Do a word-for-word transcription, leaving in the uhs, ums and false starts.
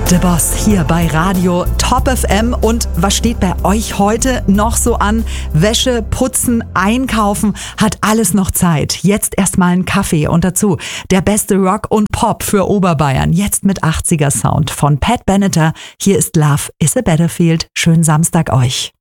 The Boss hier bei Radio Top F M. Und was steht bei euch heute noch so an? Wäsche, Putzen, Einkaufen, hat alles noch Zeit. Jetzt erstmal einen Kaffee und dazu der beste Rock und Pop für Oberbayern. Jetzt mit achtziger Sound von Pat Benatar. Hier ist Love is a Battlefield. Schönen Samstag euch.